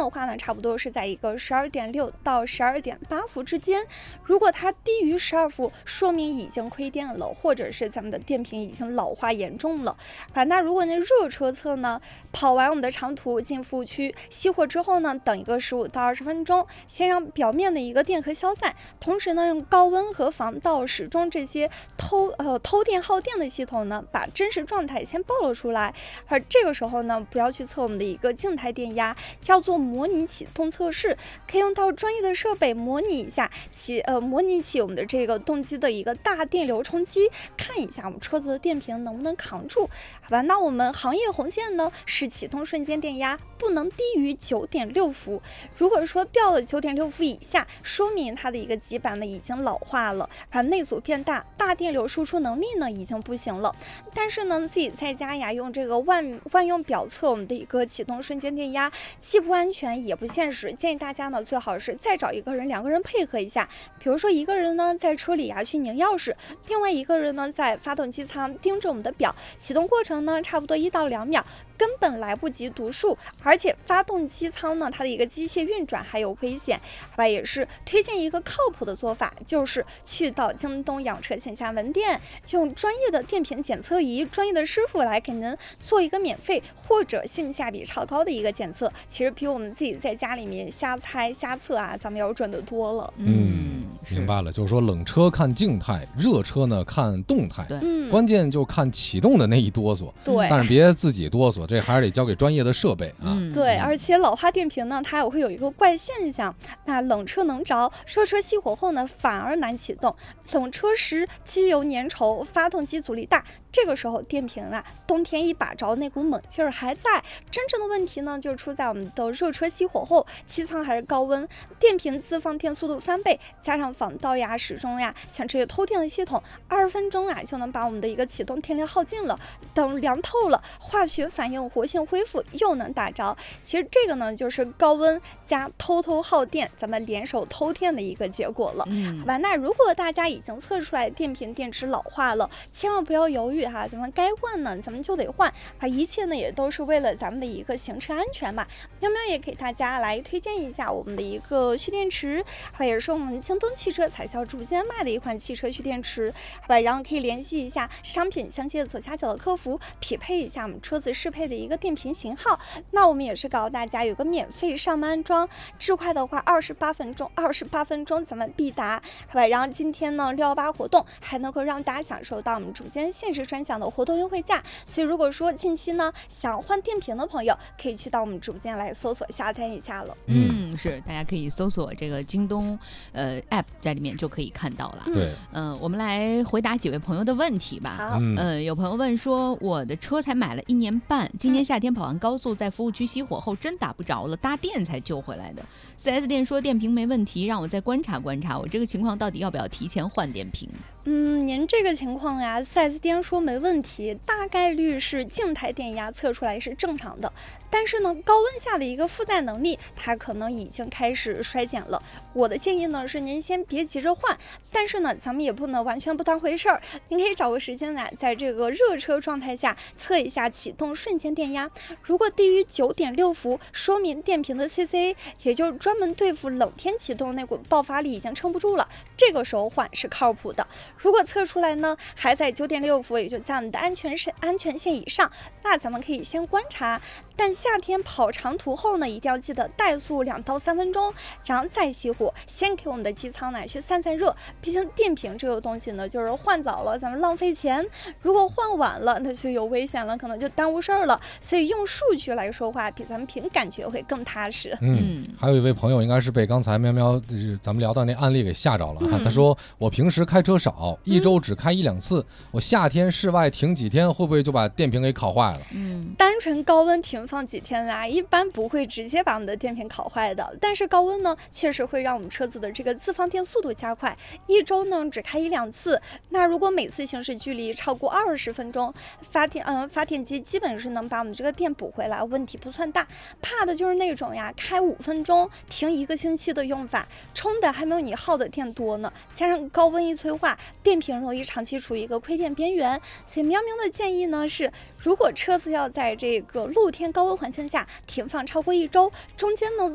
的话呢，差不多是在一个12.6到12.8伏之间。如果它低于12伏，说明已经亏电了，或者是咱们的电瓶已经老化严重了。那如果热车侧呢，跑完我们的长途进服务区熄火之后呢，等一个15到20分钟，先让表面的一个电荷消散，同时呢，用高温和防盗时钟这些偷电耗电的系统呢，把真实状态先暴露出来。而这个时候呢，不要去测我们的一个静态电压，要做模拟启动测试，可以用到专业的设备模拟一下模拟起我们的这个动机的一个大电流冲击，看一下我们车子的电瓶能不能扛住。好吧，那我们行业红线呢是启动瞬间电压不能低于9.6伏，如果说掉了9.6伏以下，说明它的一个基板呢已经老化了，内阻变大，大电流输出能力呢已经不行了。但是呢，自己在家呀用这个万用表测我们的一个启动瞬间电压，既不安全也不现实，建议大家呢最好是再找一个人，2个人配合一下，比如说一个人呢在车里去拧钥匙，另外一个人呢在发动机舱盯着我们的表，启动过程呢差不多1到2秒，根本来不及读数，而且发动机舱呢它的一个机械运转还有危险，好吧，也是推荐一个靠谱的做法，就是去到京东养车线下门店，用专业的电瓶检测仪，专业的师傅来给您做一个免费或者性价比超高的一个检测，其实比我们自己在家里面瞎猜瞎测咱们要准得多了。 明白了，就是说冷车看静态，热车呢看动态，关键就看启动的那一哆嗦， 对， 但是别自己哆嗦，这还是得交给专业的设备对，而且老化电瓶呢，它也会有一个怪现象，那冷车能着，热车熄火后呢，反而难启动。冷车时机油粘稠，发动机阻力大，这个时候电瓶冬天一把着，那股猛劲儿还在。真正的问题呢，就出在我们的热车熄火后，机舱还是高温，电瓶自放电速度翻倍，加上防盗时钟像这些偷电的系统，20分钟就能把我们的一个启动电量耗尽了。等凉透了，化学反应活性恢复，又能打着。其实这个呢，就是高温加偷耗电，咱们联手偷电的一个结果了。好吧，那如果大家已经测出来电瓶电池老化了，千万不要犹豫咱们该换呢，咱们就得换。一切呢也都是为了咱们的一个行车安全嘛。喵喵也给大家来推荐一下我们的一个蓄电池，也是我们京东汽车彩销直播间卖的一款汽车蓄电池，然后可以联系一下商品详细的左下角的客服，匹配一下我们车子适配的一个电瓶型号。那我们也是告诉大家有个免费上门安装，至快的话28分钟咱们必达。然后今天呢618活动还能够让大家享受到我们直播间限时专享的活动优惠价，所以如果说近期呢想换电瓶的朋友，可以去到我们直播间来搜索下单一下了。 是，大家可以搜索这个京东app 在里面就可以看到了。 对， 我们来回答几位朋友的问题吧。有朋友问说，我的车才买了1年半，今年夏天跑完高速，在服务区熄火后真打不着了，搭电才救回来的。4S 店说电瓶没问题，让我再观察观察，我这个情况到底要不要提前换电瓶？ 您这个情况4S 店说没问题，大概率是静态电压测出来是正常的，但是呢，高温下的一个负载能力，它可能已经开始衰减了。我的建议呢是您先别急着换，但是呢，咱们也不能完全不当回事儿。您可以找个时间在这个热车状态下测一下启动瞬间电压，如果低于9.6伏，说明电瓶的 CCA， 也就是专门对付冷天启动那股爆发力已经撑不住了，这个时候换是靠谱的。如果测出来呢还在9.6伏，也就在我们的安全线以上，那咱们可以先观察。但夏天跑长途后呢，一定要记得怠速2到3分钟，然后再熄火，先给我们的机舱去散热。毕竟电瓶这个东西呢，就是换早了咱们浪费钱，如果换晚了那就有危险了，可能就耽误事儿了。所以用数据来说话，比咱们凭感觉会更踏实。 还有一位朋友应该是被刚才喵喵咱们聊到那案例给吓着了他说我平时开车少，一周只开1-2次，我夏天室外停几天，会不会就把电瓶给烤坏了？ 单纯高温停放几天一般不会直接把我们的电瓶烤坏的，但是高温呢确实会让我们车子的这个自放电速度加快，一周呢只开1-2次。那如果每次行驶距离超过20分钟，发电机基本是能把我们这个电补回来，问题不算大。怕的就是那种开5分钟停1个星期的用法，充的还没有你耗的电多呢，加上高温一催化，电瓶容易长期处于一个亏电边缘。所以喵喵的建议呢是，如果车子要在这个露天高温环境下停放超过1周，中间呢